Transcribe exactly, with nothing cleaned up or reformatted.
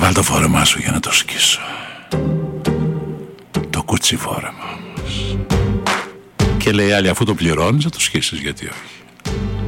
Βάλ το φόρεμά σου για να το σκίσω. Το κουτσι φόρεμα όμως. Και λέει άλλη, αφού το πληρώνεις θα το σκίσεις, γιατί όχι.